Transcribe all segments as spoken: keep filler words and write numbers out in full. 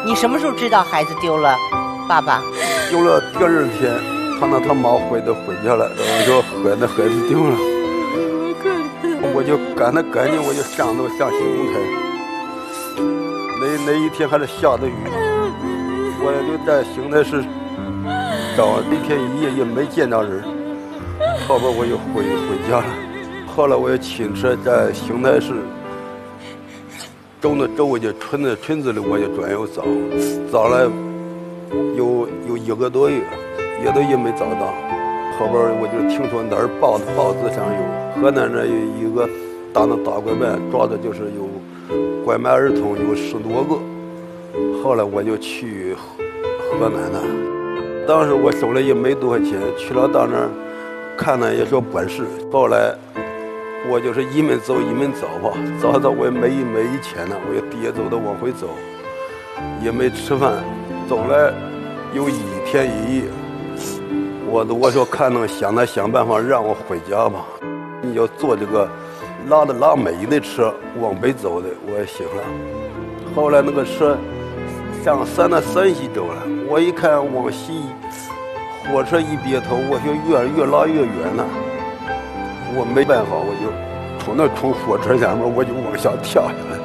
你什么时候知道孩子丢了，爸爸？ 丢了第二天，他那他妈回的回家了，我说孩子孩子丢了，我就赶得赶紧，我就上楼上新公台。那那一天还是下的雨，我就在邢台市找一天一夜也没见着人，后边我就回回家了。后来我也请车在邢台市周的周围就村的村子里，我就转悠找，找了有有一个多月，也都也没找到。后边我就听说哪儿报的报纸上有河南那有一个大的大拐卖，抓的就是有拐卖儿童有十多个。后来我就去河南了，当时我手里也没多少钱，去了到那儿看了也说管事。后来我就是一门走一门找吧，找到我也没没钱了，我就跌走的往回走，也没吃饭，走了有一天一夜。我我说看能想他想办法让我回家吧。你要坐这个拉的拉煤的车往北走的，我也行了。后来那个车上山到山西走了，我一看往西，火车一别头，我就越越拉越远了。我没办法，我就从那从火车下面我就往下跳下来。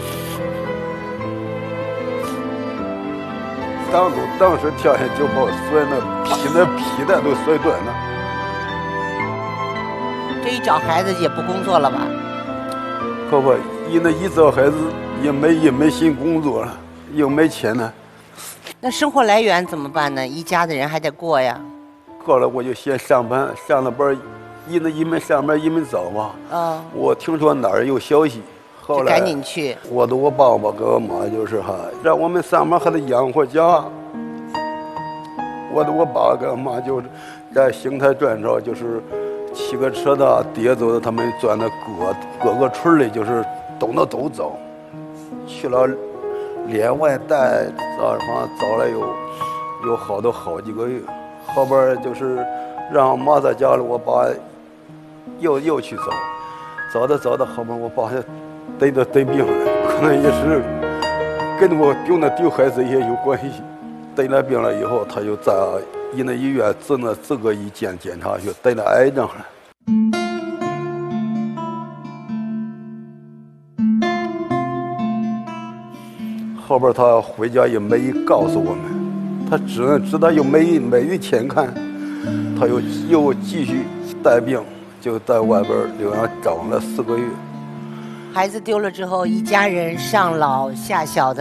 当时当时跳下就把我摔那皮那皮带都摔断了。 这一找孩子也不工作了吧？ 可不，一那一找孩子也没也没新工作了，又没钱了。 那生活来源怎么办呢？一家的人还得过呀。 后来我就先上班，上了班，一那一门上班一门找吧。 嗯。 我听说哪儿有消息。后来赶紧去。 我的我爸爸跟我妈就是哈，让我们上班还得养活家。我的我爸跟我妈就是在邢台转着，就是骑个车的跌走的，他们转到各各个村里，就是都那都找，去了连外带找什么找了有有好多好几个月，后边就是让我妈在家里，我爸又又去找，找着找着后边我爸就得的得病了，可能也是跟我丢那丢孩子也有关系。得了病了以后，他就在一那医院做那这个一检检查去，得了癌症了。后边他回家也没告诉我们，他只能知道又没没钱看，他又又继续带病，就在外边留养找了四个月。 孩子丢了之后，一家人上老下小的。